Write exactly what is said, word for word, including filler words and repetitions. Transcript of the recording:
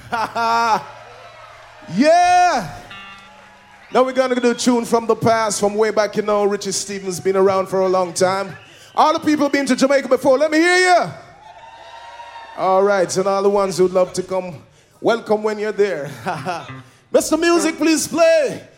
Yeah. Now we're gonna do a tune from the past, from way back, you know. Richie Stephens been around for a long time. All the people been to Jamaica before, let me hear you. All right, and all the ones who'd love to come, welcome when you're there. Mister Music, please play.